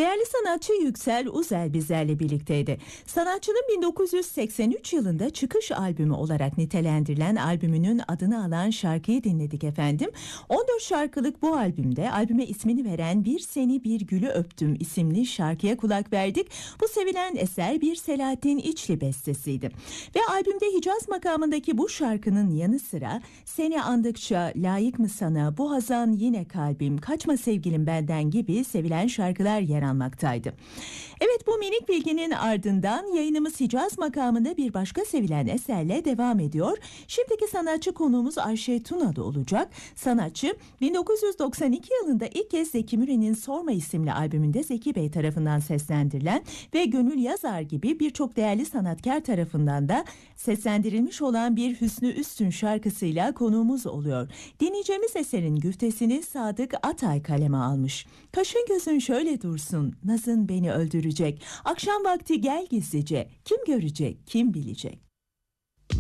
Değerli sanatçı Yüksel Uzel bizlerle birlikteydi. Sanatçının 1983 yılında çıkış albümü olarak nitelendirilen albümünün adını alan şarkıyı dinledik efendim. 14 şarkılık bu albümde albüme ismini veren Bir Seni Bir Gülü Öptüm isimli şarkıya kulak verdik. Bu sevilen eser bir Selahattin İçli bestesiydi. Ve albümde Hicaz makamındaki bu şarkının yanı sıra Seni Andıkça, Layık Mı Sana, Bu Hazan Yine Kalbim, Kaçma Sevgilim Benden gibi sevilen şarkılar yer almaktaydı. Evet, bu minik bilginin ardından yayınımız Hicaz makamında bir başka sevilen eserle devam ediyor. Şimdiki sanatçı konuğumuz Ayşe Tuna'da olacak. Sanatçı 1992 yılında ilk kez Zeki Müren'in Sorma isimli albümünde Zeki Bey tarafından seslendirilen ve Gönül Yazar gibi birçok değerli sanatkar tarafından da seslendirilmiş olan bir Hüsnü Üstün şarkısıyla konuğumuz oluyor. Dinleyeceğimiz eserin güftesini Sadık Atay kaleme almış. Kaşın gözün şöyle dursun, nazın beni öldürecek. Akşam vakti gel gizlice, kim görecek, kim bilecek?